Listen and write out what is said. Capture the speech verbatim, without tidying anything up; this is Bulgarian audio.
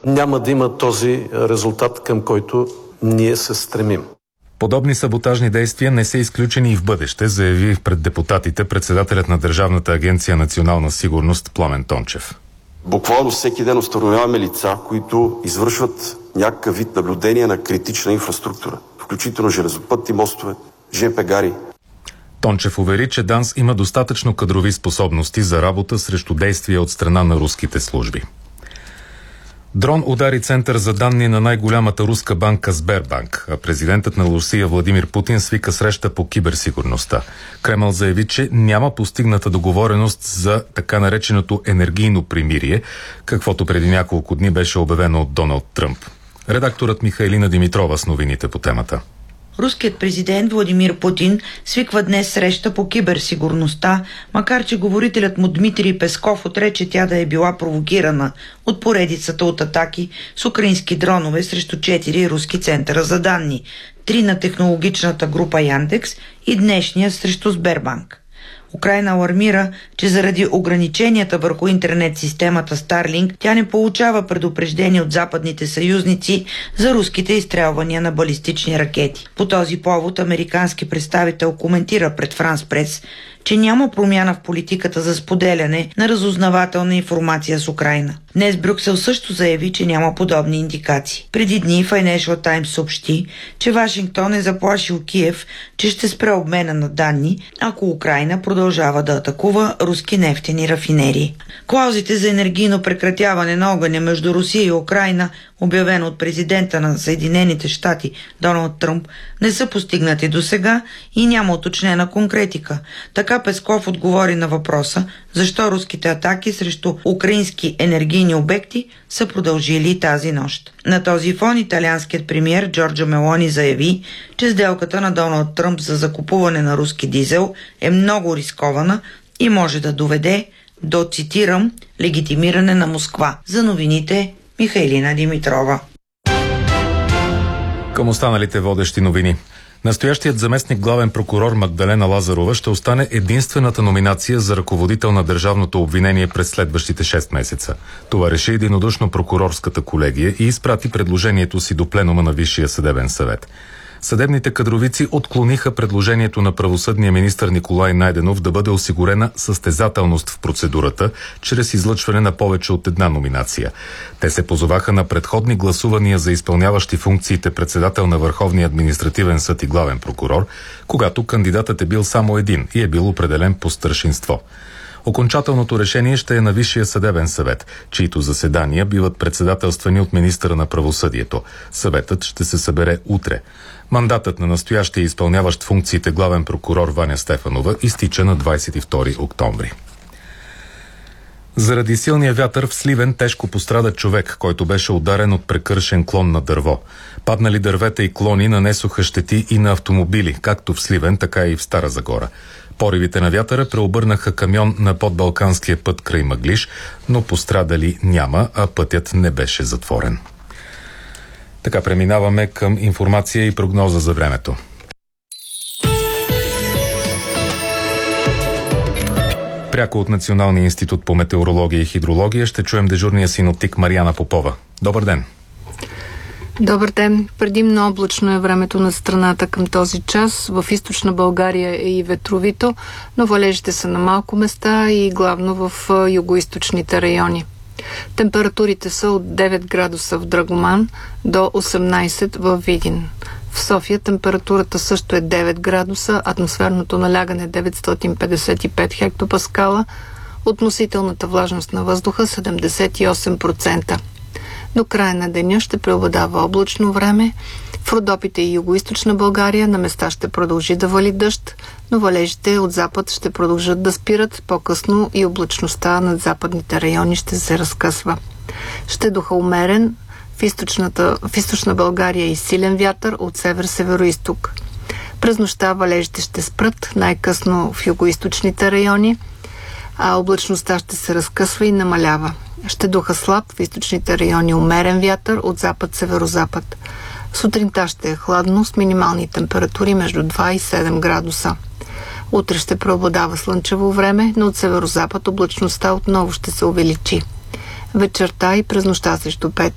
няма да има този резултат, към който ние се стремим. Подобни саботажни действия не са изключени и в бъдеще, заяви пред депутатите председателят на Държавната агенция Национална сигурност Пламен Тончев. Буквално всеки ден установяваме лица, които извършват някакъв вид наблюдение на критична инфраструктура, включително железопътни мостове, жп гари. Тончев увери, че ДАНС има достатъчно кадрови способности за работа срещу действия от страна на руските служби. Дрон удари център за данни на най-голямата руска банка Сбербанк, а президентът на Русия Владимир Путин свика среща по киберсигурността. Кремъл заяви, че няма постигната договореност за така нареченото енергийно примирие, каквото преди няколко дни беше обявено от Доналд Тръмп. Редакторът Михайлина Димитрова с новините по темата. Руският президент Владимир Путин свиква днес среща по киберсигурността, макар че говорителят му Дмитрий Песков отрече тя да е била провокирана от поредицата от атаки с украински дронове срещу четири руски центъра за данни, три на технологичната група Яндекс и днешния срещу Сбербанк. Украйна алармира, че заради ограниченията върху интернет-системата Starlink тя не получава предупреждение от западните съюзници за руските изстрелвания на балистични ракети. По този повод американски представител коментира пред Франс Прес, че няма промяна в политиката за споделяне на разузнавателна информация с Украйна. Днес Брюксел също заяви, че няма подобни индикации. Преди дни Financial Times съобщи, че Вашингтон е заплашил Киев, че ще спре обмена на данни, ако Украйна продължава да атакува руски нефтени рафинерии. Клаузите за енергийно прекратяване на огъня между Русия и Украйна, обявено от президента на Съединените щати Доналд Тръмп, не са постигнати досега и няма уточнена конкретика. Така Песков отговори на въпроса, защо руските атаки срещу украински енергийни обекти са продължили тази нощ. На този фон италианският премиер Джорджо Мелони заяви, че сделката на Доналд Тръмп за закупуване на руски дизел е много рискована и може да доведе до, цитирам, легитимиране на Москва. За новините Михайлина Димитрова. Към останалите водещи новини. Настоящият заместник главен прокурор Магдалена Лазарова ще остане единствената номинация за ръководител на държавното обвинение през следващите шест месеца. Това реши единодушно прокурорската колегия и изпрати предложението си до пленума на Висшия съдебен съвет. Съдебните кадровици отклониха предложението на правосъдния министър Николай Найденов да бъде осигурена състезателност в процедурата, чрез излъчване на повече от една номинация. Те се позоваха на предходни гласувания за изпълняващи функциите председател на Върховния административен съд и главен прокурор, когато кандидатът е бил само един и е бил определен по старшинство. Окончателното решение ще е на Висшия съдебен съвет, чието заседания биват председателствани от министъра на правосъдието. Съветът ще се събере утре. Мандатът на настоящия изпълняващ функциите главен прокурор Ваня Стефанова изтича на двадесет и втори октомври. Заради силния вятър в Сливен тежко пострада човек, който беше ударен от прекършен клон на дърво. Паднали дървета и клони нанесоха щети и на автомобили, както в Сливен, така и в Стара Загора. Поривите на вятъра преобърнаха камион на подбалканския път край Мъглиж, но пострадали няма, а пътят не беше затворен. Така преминаваме към информация и прогноза за времето. Пряко от Националния институт по метеорология и хидрология ще чуем дежурния синоптик Мариана Попова. Добър ден! Добър ден! Предимно облачно е времето на страната към този час. В източна България е и ветровито, но валежите са на малко места и главно в югоизточните райони. Температурите са от девет градуса в Драгоман до осемнадесет в Видин. В София температурата също е девет градуса, атмосферното налягане деветстотин петдесет и пет хектопаскала, относителната влажност на въздуха седемдесет и осем процента. До края на деня ще преобладава облачно време. В Родопите и югоизточна България на места ще продължи да вали дъжд, но валежите от запад ще продължат да спират. По-късно и облачността над западните райони ще се разкъсва. Ще духа умерен. В, в източна България и силен вятър от север-североизток. През нощта валежите ще спрат, най-късно в югоизточните райони, а облачността ще се разкъсва и намалява. Ще духа слаб в източните райони умерен вятър от запад-северозапад. Сутринта ще е хладно с минимални температури между два и седем градуса. Утре ще преобладава слънчево време, но от северозапад облачността отново ще се увеличи. Вечерта и през нощта срещу петък